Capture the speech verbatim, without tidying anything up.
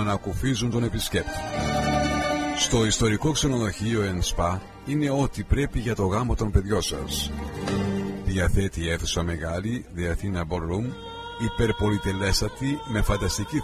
ανακουφίζουν τον επισκέπτη. Στο ιστορικό ξενοδοχείο εν σπα είναι ό,τι πρέπει για το γάμο των παιδιών σας. Διαθέτει αίθουσα μεγάλη, The Athena Ballroom, υπερπολιτελέστατη με φανταστική